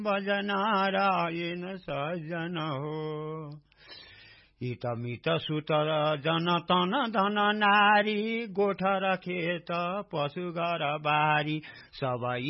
भजनारायण सजन हो हित मित सुतर जन तन धन नारी गोठ र खेत पशु घर बारी सबै